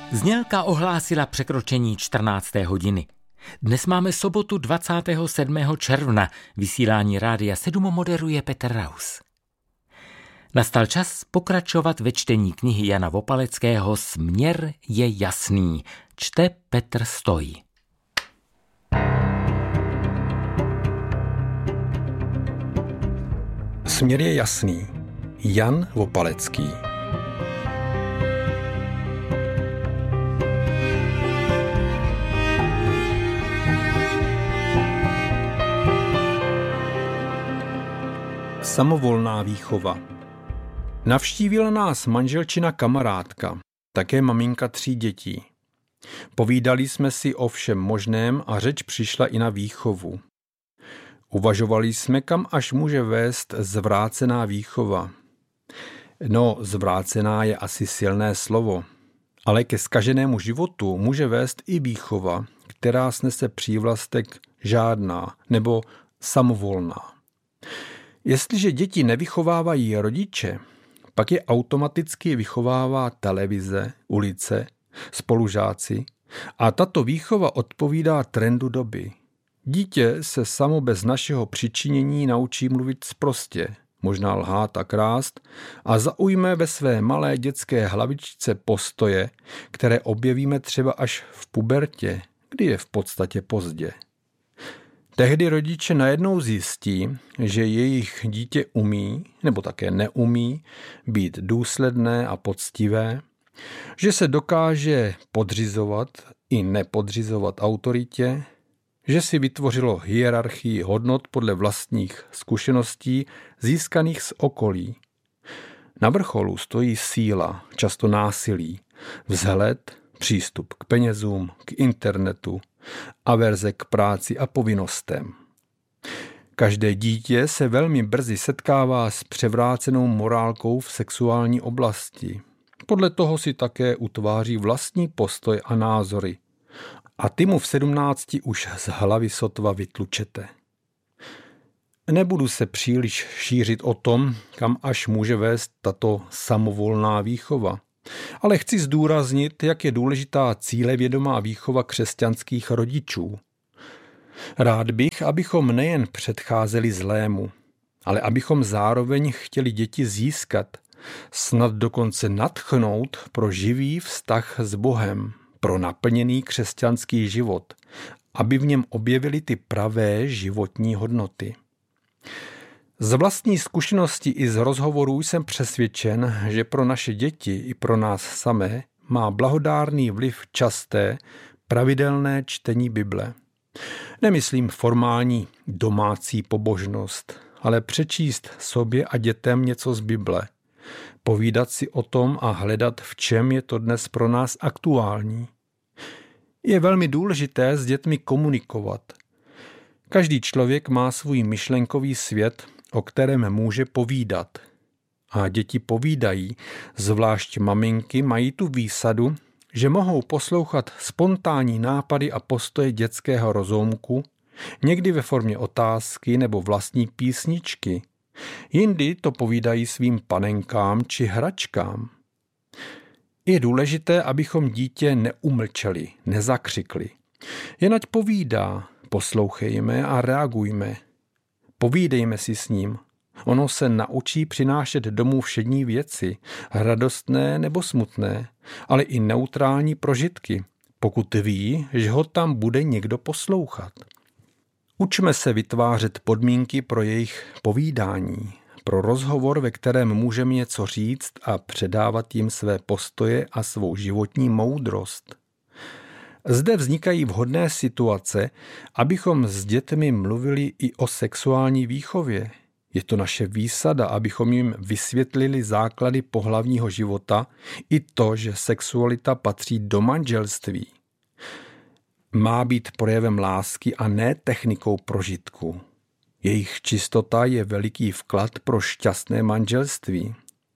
Znělka ohlásila překročení 14. hodiny. Dnes máme sobotu 27. června. Vysílání Rádia 7 moderuje Petr Raus. Nastal čas pokračovat ve čtení knihy Jana Vopaleckého Směr je jasný. Čte Petr Stoj. Směr je jasný. Jan Vopalecký. Samovolná výchova. Navštívila nás manželčina kamarádka, také maminka 3 dětí. Povídali jsme si o všem možném a řeč přišla i na výchovu. Uvažovali jsme, kam až může vést zvrácená výchova. No, zvrácená je asi silné slovo, ale ke zkaženému životu může vést i výchova, která snese přívlastek žádná nebo samovolná. Jestliže děti nevychovávají rodiče, pak je automaticky vychovává televize, ulice, spolužáci a tato výchova odpovídá trendu doby. Dítě se samo bez našeho přičinění naučí mluvit sprostě, možná lhát a krást a zaujme ve své malé dětské hlavičce postoje, které objevíme třeba až v pubertě, kdy je v podstatě pozdě. Tehdy rodiče najednou zjistí, že jejich dítě umí, nebo také neumí, být důsledné a poctivé, že se dokáže podřizovat i nepodřizovat autoritě, že si vytvořilo hierarchii hodnot podle vlastních zkušeností získaných z okolí. Na vrcholu stojí síla, často násilí, vzhled, přístup k penězům, k internetu, averze k práci a povinnostem. Každé dítě se velmi brzy setkává s převrácenou morálkou v sexuální oblasti. Podle toho si také utváří vlastní postoj a názory. A ty mu v 17 už z hlavy sotva vytlučete. Nebudu se příliš šířit o tom, kam až může vést tato samovolná výchova. Ale chci zdůraznit, jak je důležitá cílevědomá výchova křesťanských rodičů. Rád bych, abychom nejen předcházeli zlému, ale abychom zároveň chtěli děti získat, snad dokonce nadchnout pro živý vztah s Bohem, pro naplněný křesťanský život, aby v něm objevili ty pravé životní hodnoty. Z vlastní zkušenosti i z rozhovorů jsem přesvědčen, že pro naše děti i pro nás samé má blahodárný vliv časté, pravidelné čtení Bible. Nemyslím formální domácí pobožnost, ale přečíst sobě a dětem něco z Bible. Povídat si o tom a hledat, v čem je to dnes pro nás aktuální. Je velmi důležité s dětmi komunikovat. Každý člověk má svůj myšlenkový svět, o kterém může povídat. A děti povídají, zvlášť maminky mají tu výsadu, že mohou poslouchat spontánní nápady a postoje dětského rozoumku, někdy ve formě otázky nebo vlastní písničky. Jindy to povídají svým panenkám či hračkám. Je důležité, abychom dítě neumlčeli, nezakřikli. Jen ať povídá, poslouchejme a reagujme. Povídejme si s ním. Ono se naučí přinášet domů všední věci, radostné nebo smutné, ale i neutrální prožitky, pokud ví, že ho tam bude někdo poslouchat. Učme se vytvářet podmínky pro jejich povídání, pro rozhovor, ve kterém můžeme něco říct a předávat jim své postoje a svou životní moudrost. Zde vznikají vhodné situace, abychom s dětmi mluvili i o sexuální výchově. Je to naše výsada, abychom jim vysvětlili základy pohlavního života i to, že sexualita patří do manželství. Má být projevem lásky a ne technikou prožitku. Jejich čistota je veliký vklad pro šťastné manželství.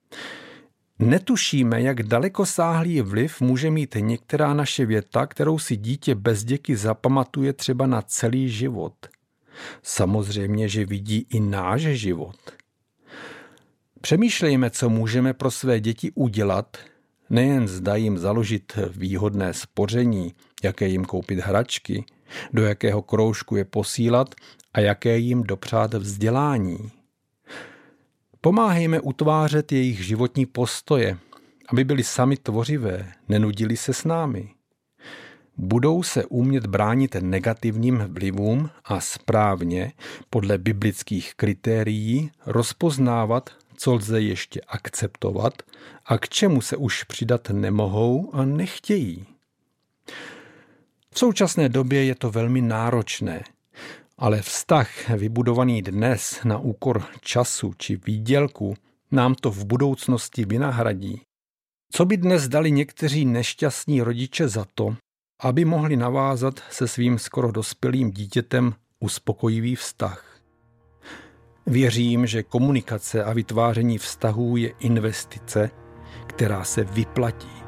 Netušíme, jak dalekosáhlý vliv může mít některá naše věta, kterou si dítě bez děky zapamatuje třeba na celý život. Samozřejmě, že vidí i náš život. Přemýšlejme, co můžeme pro své děti udělat, nejen zda jim založit výhodné spoření, jaké jim koupit hračky, do jakého kroužku je posílat a jaké jim dopřát vzdělání. Pomáhejme utvářet jejich životní postoje, aby byli sami tvořivé, nenudili se s námi. Budou se umět bránit negativním vlivům a správně, podle biblických kritérií, rozpoznávat, co lze ještě akceptovat a k čemu se už přidat nemohou a nechtějí. V současné době je to velmi náročné, ale vztah vybudovaný dnes na úkor času či výdělku nám to v budoucnosti vynahradí. Co by dnes dali někteří nešťastní rodiče za to, aby mohli navázat se svým skoro dospělým dítětem uspokojivý vztah? Věřím, že komunikace a vytváření vztahů je investice, která se vyplatí.